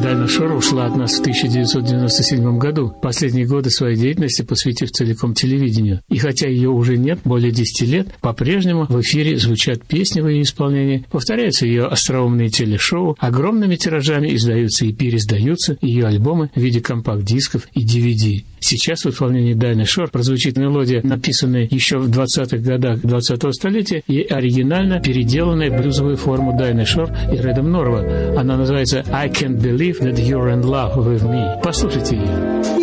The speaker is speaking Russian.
Дайна Шор ушла от нас в 1997 году, последние годы своей деятельности посвятив целиком телевидению. И хотя ее уже нет более 10 лет, по-прежнему в эфире звучат песни в ее исполнении, повторяются ее остроумные телешоу, огромными тиражами издаются и переиздаются ее альбомы в виде компакт-дисков и DVD. Сейчас в исполнении Дайны Шор прозвучит мелодия, написанная еще в 20-х годах 20-го столетия и оригинально переделанная в блюзовую форму Дайны Шор и Рэдом Норва. Она называется «I can't believe that you're in love with me». Послушайте ее.